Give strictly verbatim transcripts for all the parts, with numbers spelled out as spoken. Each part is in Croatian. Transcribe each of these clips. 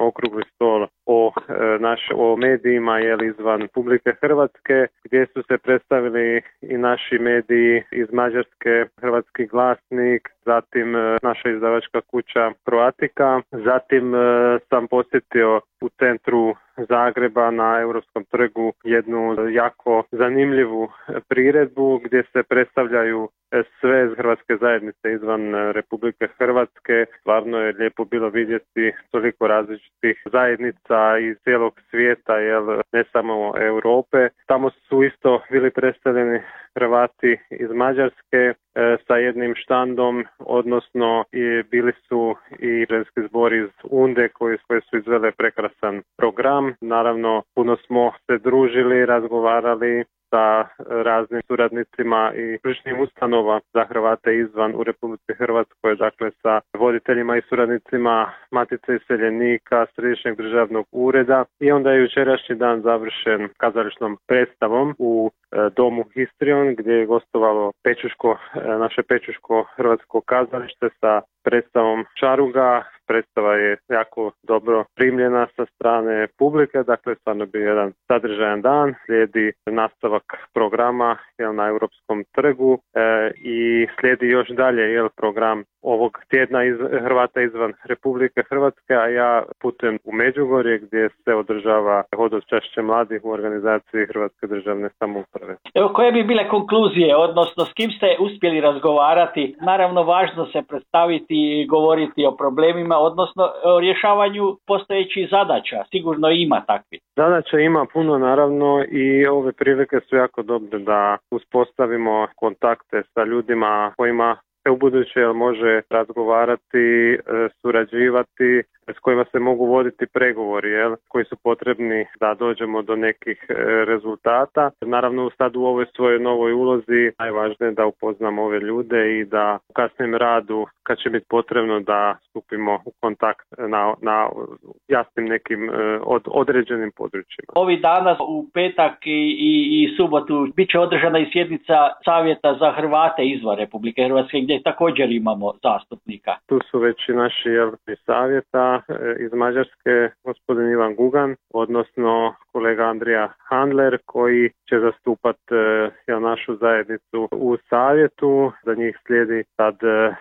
okrugli stol o, e, naš, o medijima jel, izvan Republike Hrvatske, gdje su se predstavili i naši mediji iz Mađarske, Hrvatski glasnik, zatim e, naša izdavačka kuća Croatica, zatim e, sam posjetio u centru Zagreba na Europskom trgu jednu jako zanimljivu priredbu gdje se predstavljaju sve hrvatske zajednice izvan Republike Hrvatske. Stvarno je lijepo bilo vidjeti toliko različitih zajednica iz cijelog svijeta, jel, ne samo Europe. Tamo su isto bili predstavljeni Hrvati iz Mađarske e, sa jednim štandom, odnosno i bili su i ženski zbor iz Unde koji, koji su izvele prekrasan program. Naravno, puno smo se družili, razgovarali sa raznim suradnicima i stručnim ustanova za Hrvate izvan u Republici Hrvatskoj, dakle sa voditeljima i suradnicima Matice iseljenika, Središnjeg državnog ureda, i onda je jučerašnji dan završen kazališnom predstavom u e, domu Histrion gdje je gostovalo Pečuško, e, naše Pečuško hrvatsko kazalište sa predstavom Čaruga. Predstava je jako dobro primljena sa strane publike, dakle stvarno bi jedan sadržajan dan. Slijedi nastavak programa jel, na Europskom trgu e, i slijedi još dalje jel, program ovog tjedna iz Hrvata izvan Republike Hrvatske, a ja putujem u Međugorje gdje se održava hodočašće mladih u organizaciji Hrvatske državne samouprave. Evo, koje bi bile konkluzije, odnosno s kim ste uspjeli razgovarati? Naravno, važno se predstaviti i govoriti o problemima, odnosno o rješavanju postojećih zadaća. Sigurno ima takvi. Zadaća ima puno, naravno, i ove prilike su jako dobre da uspostavimo kontakte sa ljudima kojima se u buduće može razgovarati, surađivati, s kojima se mogu voditi pregovori, jel, koji su potrebni da dođemo do nekih rezultata. Naravno, sad u ovoj svojoj novoj ulozi najvažnije je da upoznamo ove ljude i da u kasnijem radu, kad će biti potrebno, da stupimo u kontakt na, na jasnim nekim od, određenim područjima. Ovi dana u petak i, i, i subotu bit će održana i sjednica Savjeta za Hrvate izvan Republike Hrvatske, gdje također imamo zastupnika. Tu su već i naši jel, savjeta iz Mađarske, gospodin Ivan Gugan, odnosno kolega Andrija Handler, koji će zastupati jel, našu zajednicu u savjetu. Za njih slijedi sad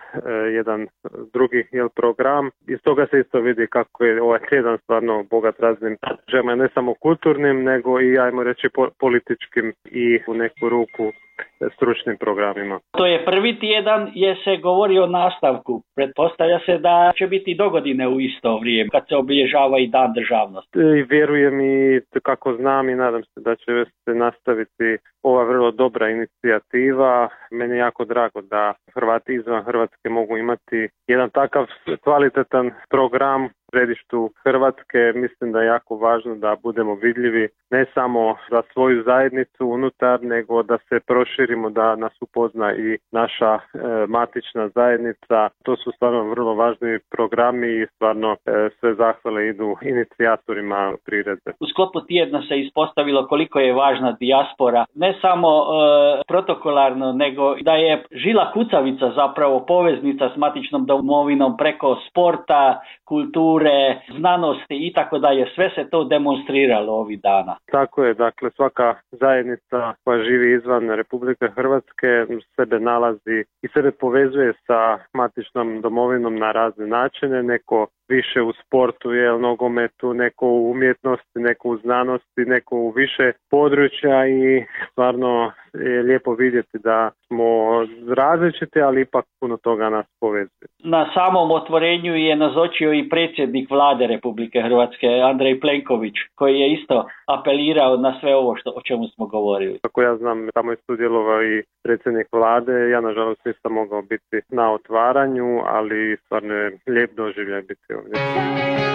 jedan drugi jel, program. Iz toga se isto vidi kako je ovaj tjedan stvarno bogat raznim sadržajima, ne samo kulturnim, nego i, ajmo reći, političkim i u neku ruku stručnim programima. To je prvi tjedan, je se govori o nastavku. Pretpostavlja se da će biti dogodine u isto vrijeme kad se obilježava i Dan državnosti. I vjerujem i kako znam i nadam se da će se nastaviti ova vrlo dobra inicijativa. Meni je jako drago da Hrvati izvan Hrvatske mogu imati jedan takav kvalitetan program u središtu Hrvatske. Mislim da je jako važno da budemo vidljivi ne samo za svoju zajednicu unutar, nego da se proširimo, da nas upozna i naša e, matična zajednica. To su stvarno vrlo važni programi i stvarno e, sve zahvale idu inicijatorima priredbe. U sklopu tjedna se ispostavilo koliko je važna dijaspora, ne samo e, protokolarno, nego da je žila kucavica zapravo poveznica s matičnom domovinom preko sporta, kulture, znanosti i tako dalje. Sve se to demonstriralo ovih dana. Tako je, dakle svaka zajednica koja živi izvan Republike Hrvatske sebe nalazi i sebe povezuje sa matičnom domovinom na razne načine, neko više u sportu, je nogometu, neko u umjetnosti, neko u znanosti, neko u više područja i stvarno je lijepo vidjeti da smo različiti, ali ipak puno toga nas povezuje. Na samom otvorenju je nazočio i predsjednik Vlade Republike Hrvatske, Andrej Plenković, koji je isto apelirao na sve ovo što, o čemu smo govorili. Kako ja znam, tamo je sudjelovao i predsjednik Vlade, ja nažalost nisam mogao biti na otvaranju, ali stvarno je lijep doživljaj biti ovdje.